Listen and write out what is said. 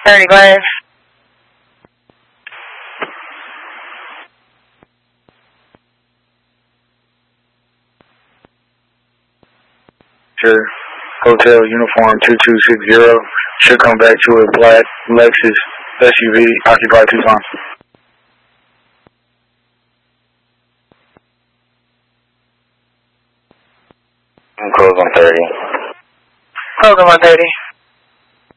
30 glass. Sure. Hotel Uniform 2260. Should come back to a black Lexus SUV, occupied Tucson. I'm close on 30. Close on 130.